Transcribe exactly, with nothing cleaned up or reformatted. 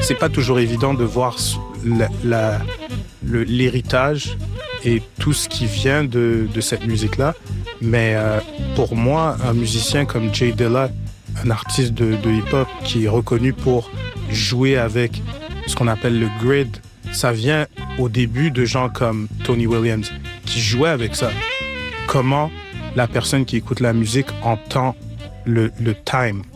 c'est pas toujours évident de voir la, la, le, l'héritage et tout ce qui vient de, de cette musique-là. Mais euh, pour moi, un musicien comme Jay Dilla, un artiste de, de hip-hop qui est reconnu pour jouer avec ce qu'on appelle le grid, ça vient au début de gens comme Tony Williams qui jouaient avec ça. Comment la personne qui écoute la musique entend le, le time.